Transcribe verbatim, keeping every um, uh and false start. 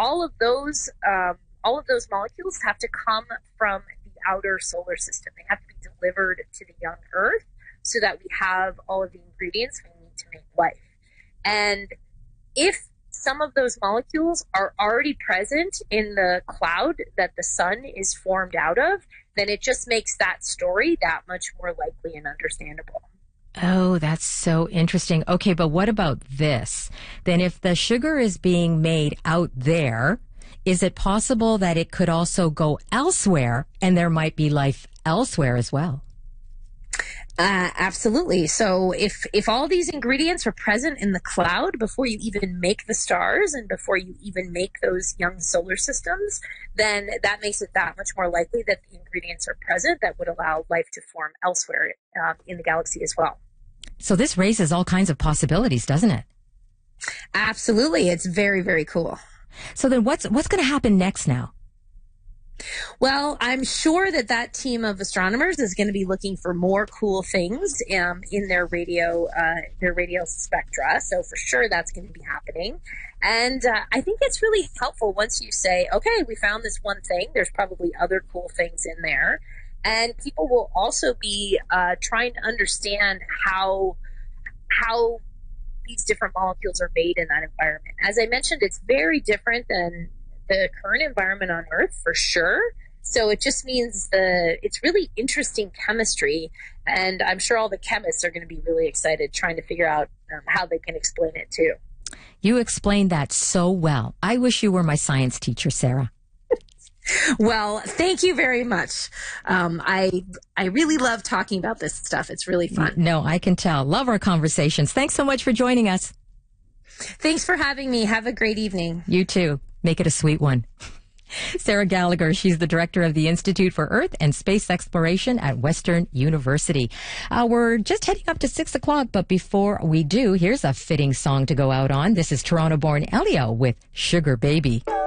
all of those um, all of those molecules have to come from the outer solar system. They have to be delivered to the young Earth so that we have all of the ingredients we need to make life. And if some of those molecules are already present in the cloud that the sun is formed out of, then it just makes that story that much more likely and understandable. Oh, that's so interesting. Okay, but what about this? Then if the sugar is being made out there, is it possible that it could also go elsewhere and there might be life elsewhere as well? Uh, absolutely. So if, if all these ingredients are present in the cloud before you even make the stars and before you even make those young solar systems, then that makes it that much more likely that the ingredients are present that would allow life to form elsewhere um, in the galaxy as well. So this raises all kinds of possibilities, doesn't it? Absolutely. It's very, very cool. So then what's, what's going to happen next now? Well, I'm sure that that team of astronomers is going to be looking for more cool things um, in their radio, uh, their radio spectra. So for sure, that's going to be happening. And uh, I think it's really helpful once you say, okay, we found this one thing. There's probably other cool things in there. And people will also be uh, trying to understand how how these different molecules are made in that environment. As I mentioned, it's very different than the current environment on Earth, for sure. So it just means the it's really interesting chemistry, and I'm sure all the chemists are going to be really excited trying to figure out um, how they can explain it too. You explained that so well. I wish you were my science teacher, Sarah. Well, thank you very much. Um, I I really love talking about this stuff. It's really fun. No, I can tell. Love our conversations. Thanks so much for joining us. Thanks for having me. Have a great evening. You too. Make it a sweet one. Sarah Gallagher, she's the director of the Institute for Earth and Space Exploration at Western University. Uh, we're just heading up to six o'clock, but before we do, here's a fitting song to go out on. This is Toronto-born Elio with Sugar Baby.